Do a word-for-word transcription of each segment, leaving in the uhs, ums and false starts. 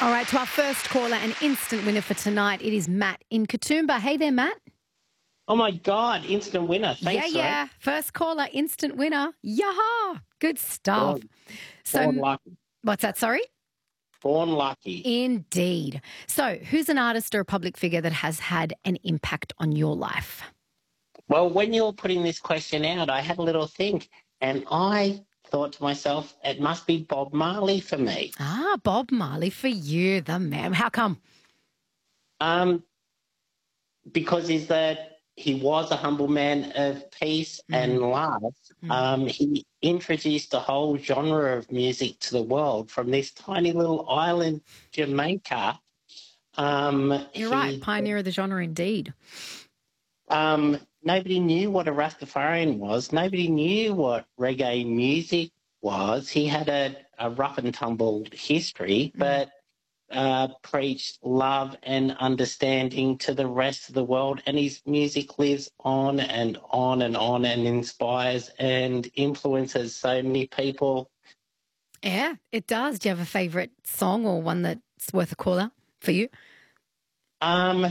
All right, to our first caller, an instant winner for tonight. It is Matt in Katoomba. Hey there, Matt. Oh, my God. Instant winner. Thanks, yeah, yeah. Ray. First caller, instant winner. Yaha. Good stuff. Born, So, born lucky. what's that? Sorry? Born lucky. Indeed. So, who's an artist or a public figure that has had an impact on your life? Well, when you were putting this question out, I had a little think, and I thought to myself, it must be Bob Marley for me. Ah, Bob Marley for you, the man. How come? Um, because he's that he was a humble man of peace mm. and love. Mm. Um, he introduced a whole genre of music to the world from this tiny little island, Jamaica. Um, You're he, right, pioneer of the genre indeed. Um, nobody knew what a Rastafarian was. Nobody knew what reggae music was. He had a, a rough and tumble history, mm. but uh, preached love and understanding to the rest of the world. And his music lives on and on and on and inspires and influences so many people. Yeah, it does. Do you have a favourite song or one that's worth a caller for you? Um,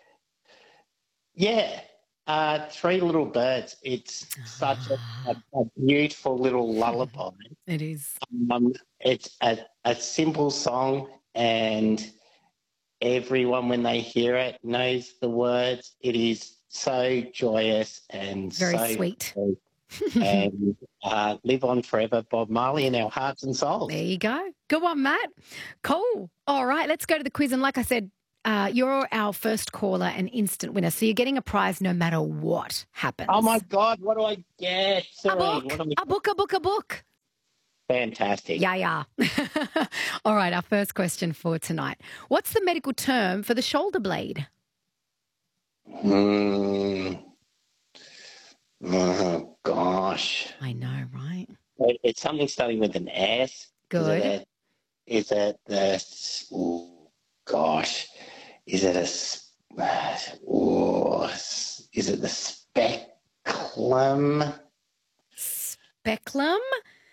yeah. Uh, Three Little Birds. It's such a, a, a beautiful little lullaby. It is. Um, it's a, a simple song, and everyone, when they hear it, knows the words. It is so joyous and very so sweet. sweet. And uh, live on forever, Bob Marley, in our hearts and souls. There you go. Good one, Matt. Cool. All right, let's go to the quiz. And like I said, Uh, you're our first caller and instant winner, so you're getting a prize no matter what happens. Oh, my God, what do I get? Sorry, a book, what we... a book, a book, a book. Fantastic. Yeah, yeah. All right, our first question for tonight. What's the medical term for the shoulder blade? Hmm. Oh, gosh. I know, right? It's something starting with an S. Good. Is it the... Oh, gosh. Is it a, oh, is it the speculum? Speculum?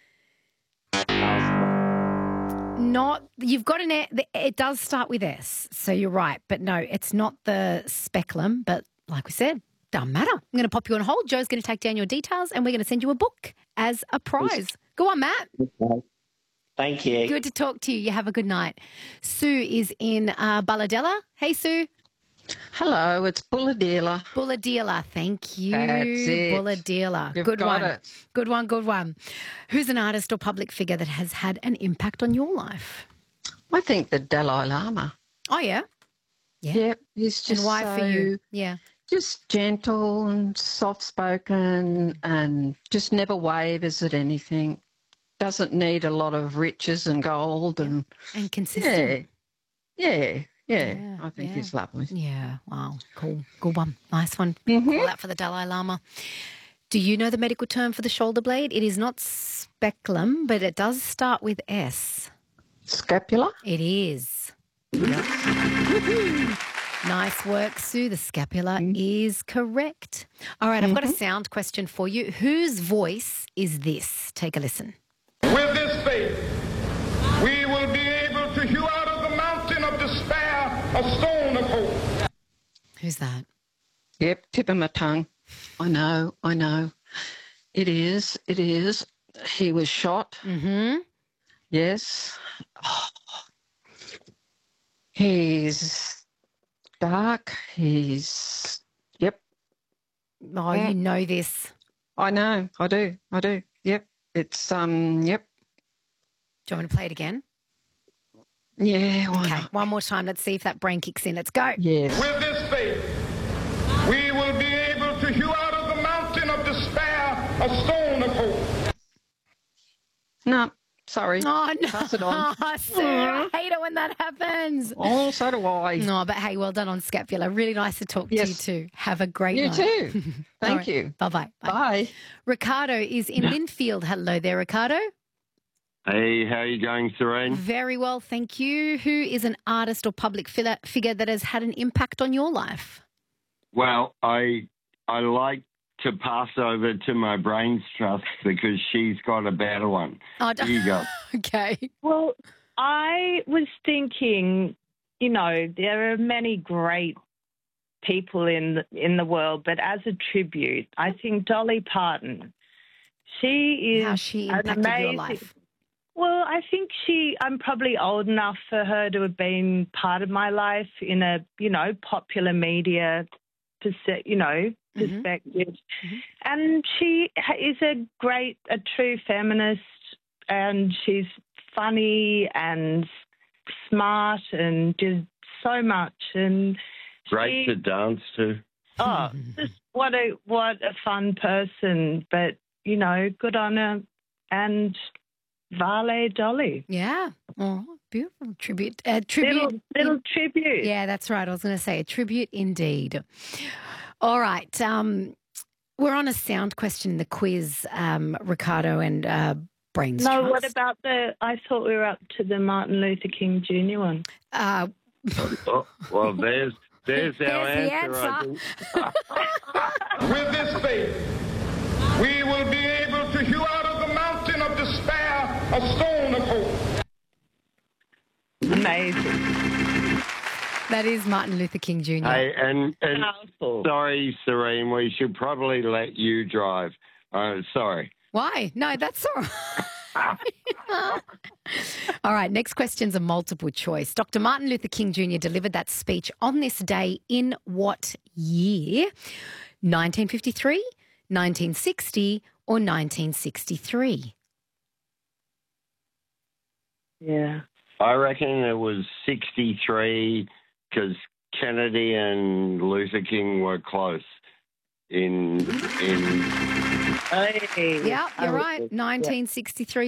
Not, you've got an, it does start with S, so you're right. But no, it's not the speculum, but like we said, doesn't matter. I'm going to pop you on hold. Joe's going to take down your details and we're going to send you a book as a prize. Go on, Matt. Thank you. Good to talk to you. You have a good night. Sue is in uh, Bulladella. Hey, Sue. Hello, it's Bulladella. Bulladella, thank you. That's it. Bulladella. You've good got one. It. Good one, good one. Who's an artist or public figure that has had an impact on your life? I think the Dalai Lama. Oh, yeah? Yeah. Yep, he's just and why so, for you? Yeah. Just gentle and soft-spoken and just never wavers at anything. Doesn't need a lot of riches and gold and and consistent. Yeah, yeah, yeah. yeah I think yeah. he's lovely. Yeah, wow, cool, good one, nice one. Mm-hmm. Call out for the Dalai Lama. Do you know the medical term for the shoulder blade? It is not speculum, but it does start with S. Scapula. It is. Yep. Nice work, Sue. The scapula mm-hmm. is correct. All right, I've mm-hmm. got a sound question for you. Whose voice is this? Take a listen. With this faith, we will be able to hew out of the mountain of despair a stone of hope. Who's that? Yep, tip of my tongue. I know, I know. It is, it is. He was shot. Mm-hmm. Yes. Oh. He's dark. He's, yep. Oh, you know this. I know, I do, I do. Yep. It's, um, yep. Do you want me to play it again? Yeah, why okay, not? One more time. Let's see if that brain kicks in. Let's go. Yes. With this faith, we will be able to hew out of the mountain of despair a stone of hope. No, sorry. Oh, no. Pass it on. Oh, Sue, I hate it when that happens. Oh, so do I. No, but hey, well done on Scapula. Really nice to talk yes. to you too. Have a great you night. You too. Thank right. you. Bye-bye. Bye. Bye. Ricardo is in Linfield. Hello there, Ricardo. Hey, how are you going, Serene? Very well, thank you. Who is an artist or public figure that has had an impact on your life? Well, I I like to pass over to my brains trust because she's got a better one. Oh, Here you go. Okay. Well, I was thinking, you know, there are many great people in the, in the world, but as a tribute, I think Dolly Parton. She is How she an impacted amazing, your life. Well, I think she, I'm probably old enough for her to have been part of my life in a, you know, popular media, perse- you know, perspective. Mm-hmm. And she ha- is a great, a true feminist, and she's funny and smart and does so much. And Great she, to dance to. oh, just what a, what a fun person. But, you know, good on her. And Vale Dolly. Yeah. Oh, beautiful tribute. Uh, tribute. Little, little in- tribute. Yeah, that's right. I was going to say a tribute indeed. All right. Um, we're on a sound question in the quiz, um, Ricardo and uh, Brains No, Trust. what about the, I thought we were up to the Martin Luther King Junior one. Uh, Oh, well, there's there's our There's the answer. I answer. think. With this faith, we will be able to hew out of the mountain of despair a stone of hope. Amazing. that is Martin Luther King Junior Hey, and, and Powerful. sorry, Serene, we should probably let you drive. Uh, sorry. Why? No, that's all right. All right, next question's a multiple choice. Doctor Martin Luther King Junior delivered that speech on this day in what year? nineteen fifty-three, nineteen sixty, or nineteen sixty-three? Yeah. I reckon it was sixty-three because Kennedy and Luther King were close in in Hey. Yeah, you're right. nineteen sixty-three